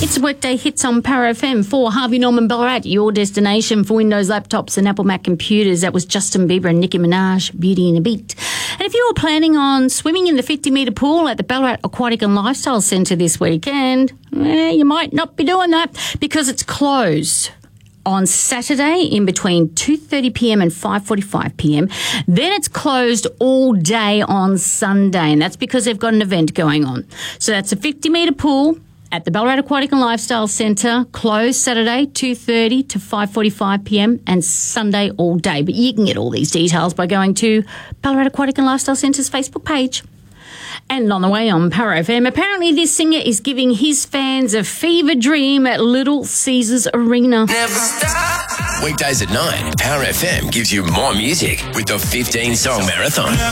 It's Workday Hits on Power FM for Harvey Norman Ballarat, your destination for Windows laptops and Apple Mac computers. That was Justin Bieber and Nicki Minaj, Beauty and a Beat. And if you were planning on swimming in the 50-metre pool at the Ballarat Aquatic and Lifestyle Centre this weekend, you might not be doing that because it's closed on Saturday in between 2:30pm and 5:45pm. Then it's closed all day on Sunday, and that's because they've got an event going on. So that's a 50-metre pool at the Ballarat Aquatic and Lifestyle Centre, closed Saturday 2:30 to 5:45pm and Sunday all day. But you can get all these details by going to Ballarat Aquatic and Lifestyle Centre's Facebook page. And on the way on Power FM, apparently this singer is giving his fans a fever dream at Little Caesars Arena. Never stop. Weekdays at 9, Power FM gives you more music with the 15-song marathon.